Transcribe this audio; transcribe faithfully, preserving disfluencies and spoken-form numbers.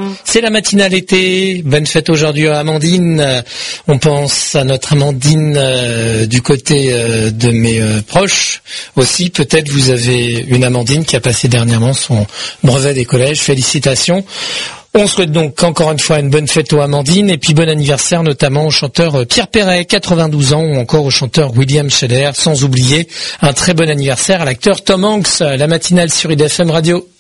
C'est la matinale été. Bonne fête aujourd'hui à Amandine. On pense à notre Amandine euh, du côté euh, de mes euh, proches aussi. Peut-être vous avez une Amandine qui a passé dernièrement son brevet des collèges. Félicitations. On souhaite donc encore une fois une bonne fête aux Amandines et puis bon anniversaire notamment au chanteur Pierre Perret, quatre-vingt-douze ans, ou encore au chanteur William Scheller, sans oublier un très bon anniversaire à l'acteur Tom Hanks. La matinale sur I D F M Radio.